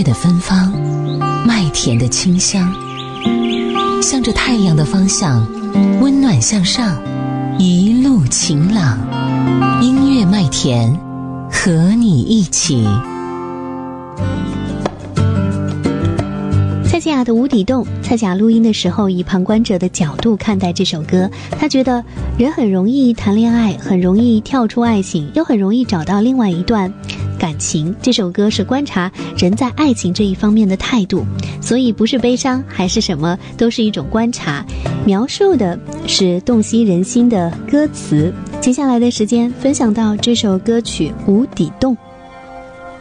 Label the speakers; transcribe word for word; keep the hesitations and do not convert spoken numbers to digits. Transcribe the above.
Speaker 1: 月的芬芳，麦田的清香，向着太阳的方向，温暖向上，一路晴朗。音乐麦田，和你一起。
Speaker 2: 蔡健雅的无底洞，蔡健雅录音的时候以旁观者的角度看待这首歌，她觉得人很容易谈恋爱，很容易跳出爱情，又很容易找到另外一段感情。这首歌是观察人在爱情这一方面的态度，所以不是悲伤还是什么，都是一种观察，描述的是洞悉人心的歌词。接下来的时间分享到这首歌曲《无底洞》。